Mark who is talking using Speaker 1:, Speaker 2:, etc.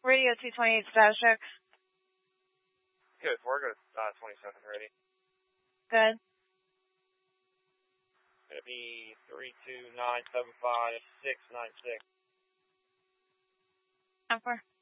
Speaker 1: Radio 228 status check.
Speaker 2: Good, 4, go to 27 ready.
Speaker 1: Good.
Speaker 2: It'll be 32975 696.
Speaker 1: How far?